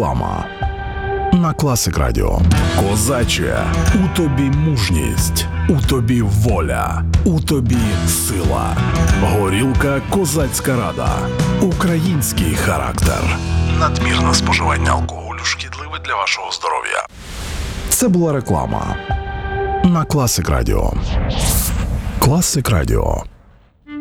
реклама. На Класик Радіо. Козаче, у тобі мужність, у тобі воля, у тобі сила. Горілка Козацька Рада. Український характер. Надмірне споживання алкоголю шкідливе для вашого здоров'я. Це була реклама. На Класик Радіо. Класик Радіо.